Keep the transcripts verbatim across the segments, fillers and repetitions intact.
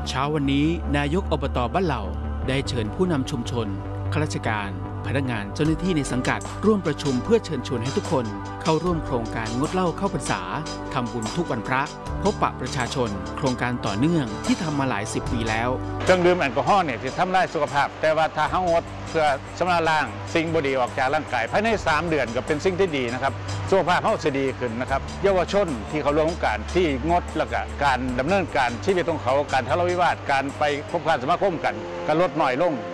เช้าวันนี้นายกอบต.บ้านเหล่าได้เชิญผู้นำชุมชนข้าราชการพนักงานเจ้าหน้าที่ในสังกัดร่วมประชุมเพื่อเชิญชวนให้ทุกคนเข้าร่วมโครงการงดเหล้าเข้าพรรษาทำบุญทุกวันพระพบปะประชาชนโครงการต่อเนื่องที่ทำมาหลายสิบปีแล้วเครื่องดื่มแอลกอฮอล์เนี่ยที่ทำลายสุขภาพแต่ว่าถ้าเฮางดเพื่อชำระล้างสิ่งบ่ดีออกจากร่างกายภายในสามเดือนก็เป็นสิ่งที่ดีนะครับสุขภาพเฮาจะดีขึ้นนะครับเยาวชนที่เขาร่วมการที่งดแล้วก็การดำเนินการชีวิตของเขาการทะเลาะวิวาทการไปพบปะสมาคมกันก็ลดน้อยลง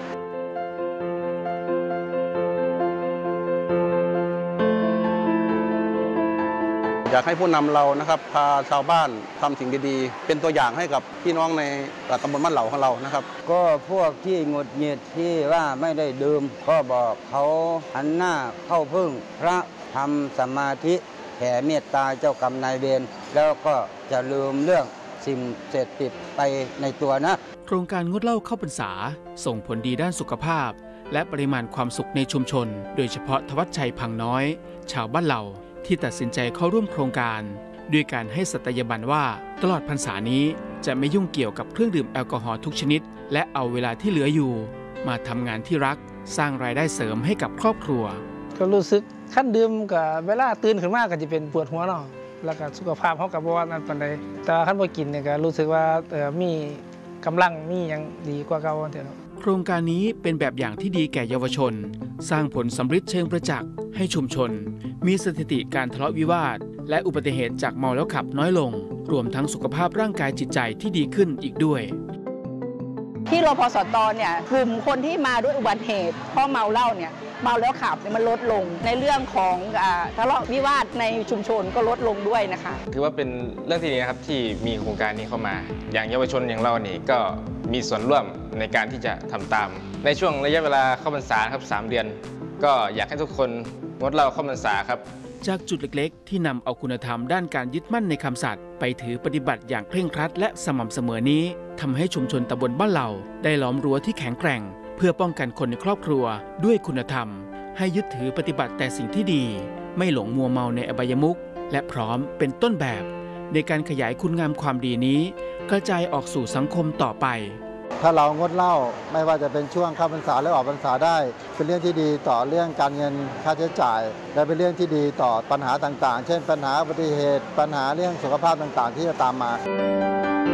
อยากให้ผู้นำเรานะครับพาชาวบ้านทำสิ่งดีๆเป็นตัวอย่างให้กับพี่น้องในตำบลบ้านเหล่าของเรานะครับก็พวกที่หงุดหงิดที่ว่าไม่ได้ดื่มก็บอกเขาหันหน้าเข้าพึ่งพระทำสมาธิแผ่เมตตาเจ้ากรรมนายเวรแล้วก็จะลืมเรื่องสิ่งเสพติดไปในตัวนะโครงการงดเหล้าเข้าพรรษาส่งผลดีด้านสุขภาพและปริมาณความสุขในชุมชนโดยเฉพาะทวัชชัยพังน้อยชาวบ้านเหล่าที่ตัดสินใจเข้าร่วมโครงการด้วยการให้สัตยาบันว่าตลอดพรรษานี้จะไม่ยุ่งเกี่ยวกับเครื่องดื่มแอลกอฮอล์ทุกชนิดและเอาเวลาที่เหลืออยู่มาทำงานที่รักสร้างรายได้เสริมให้กับครอบครัวก็รู้สึกขั้นดื่มกับเวลาตื่นขึ้นมาก็จะเป็นปวดหัวเนาะแล้วก็สุขภาพเขากับว่านั้นปานใดแต่ขั้นพอกินเนี่ยก็รู้สึกว่าเออมีกำลังมีอย่างดีกว่าเก่าเถอะโครงการนี้เป็นแบบอย่างที่ดีแก่เยาวชนสร้างผลสำฤทธิ์เชิงประจักษ์ให้ชุมชนมีสถิติการทะเลาะวิวาทและอุบัติเหตุจากเมาแล้วขับน้อยลงรวมทั้งสุขภาพร่างกายจิตใจที่ดีขึ้นอีกด้วยที่รพสตเนี่ยกลุ่มคนที่มาด้วยอุบัติเหตุเพราะเมาเหล้าเนี่ยเมาแล้วขับเนี่ยมันลดลงในเรื่องของทะเลาะวิวาทในชุมชนก็ลดลงด้วยนะคะถือว่าเป็นเรื่องที่ดีนะครับที่มีโครงการนี้เข้ามาอย่างเยาวชนอย่างเรานี่ก็มีส่วนร่วมในการที่จะทำตามในช่วงระยะเวลาเข้าพรรษาครับสามเดือนก็อยากให้ทุกคนงดเหล้าเข้าพรรษาครับจากจุดเล็กๆที่นำเอาคุณธรรมด้านการยึดมั่นในคำสัตย์ไปถือปฏิบัติอย่างเคร่งครัดและสม่ำเสมอนี้ทำให้ชุมชนตำบลบ้านเหล่าได้ล้อมรั้วที่แข็งแกร่งเพื่อป้องกันคนในครอบครัวด้วยคุณธรรมให้ยึดถือปฏิบัติแต่สิ่งที่ดีไม่หลงมัวเมาในอบายมุขและพร้อมเป็นต้นแบบในการขยายคุณงามความดีนี้กระจายออกสู่สังคมต่อไปถ้าเรางดเหล้าไม่ว่าจะเป็นช่วงเข้าพรรษาหรือออกพรรษาได้เป็นเรื่องที่ดีต่อเรื่องการเงินค่าใช้จ่ายและเป็นเรื่องที่ดีต่อปัญหาต่างๆเช่นปัญหาอุบัติเหตุปัญหาเรื่องสุขภาพต่างๆที่จะตามมา